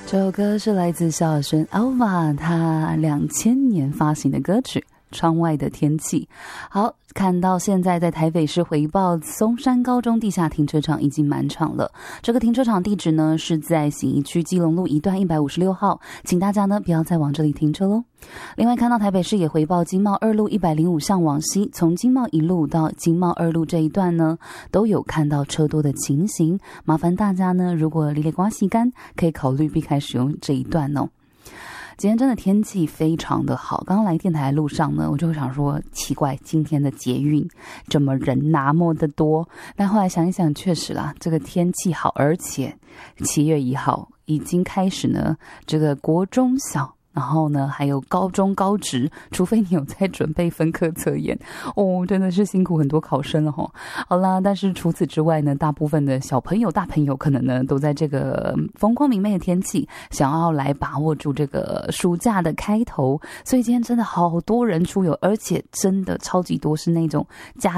这首歌是来自萧亚轩 Alva 他2000年发行的歌曲《窗外的天气》。好，看到现在在台北市回报松山高中地下停车场已经满场了。这个停车场地址呢是在信义区基隆路一段156号，请大家呢不要再往这里停车咯。另外看到台北市也回报经贸2路105巷往西，从经贸1路到经贸2路这一段呢都有看到车多的情形，麻烦大家呢如果离瓜西干可以考虑避开使用这一段哦。今天真的天气非常的好，刚刚来电台的路上呢，我就想说奇怪，今天的捷运怎么人那么的多？但后来想一想，确实啦，这个天气好，而且7月1号已经开始呢，这个国中小。然后呢还有高中高职，除非你有在准备分科测验哦，真的是辛苦很多考生了齁。好啦，但是除此之外呢，大部分的小朋友大朋友可能呢都在这个风光明媚的天气想要来把握住这个暑假的开头，所以今天真的好多人出游，而且真的超级多是那种家